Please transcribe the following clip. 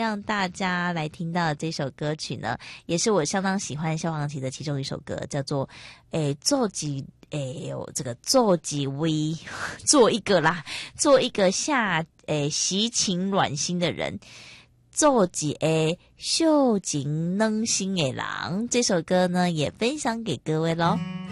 让大家来听到的这首歌曲呢，也是我相当喜欢萧煌奇的其中一首歌，叫做做几这个做几位做一个喜情暖心的人，做几秀情能心的人。这首歌呢也分享给各位咯。